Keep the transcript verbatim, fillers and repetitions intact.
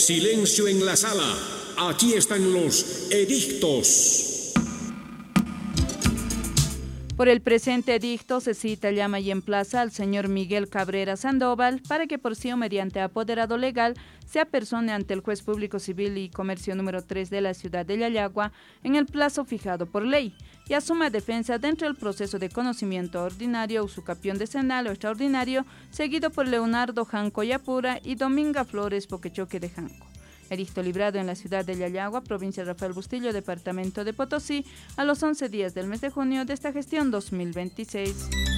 Silencio en la sala. Aquí están los edictos. Por el presente edicto se cita, llama y emplaza al señor Miguel Cabrera Sandoval para que por sí o mediante apoderado legal se apersone ante el juez público civil y comercio número tres de la ciudad de Yayagua en el plazo fijado por ley y asuma defensa dentro del proceso de conocimiento ordinario, usucapión decenal o extraordinario, seguido por Leonardo Janco Yapura y Dominga Flores Boquechoque de Janco. Edicto librado en la ciudad de Yayagua, provincia de Rafael Bustillo, departamento de Potosí, a los once días del mes de junio de esta gestión dos mil veintiséis.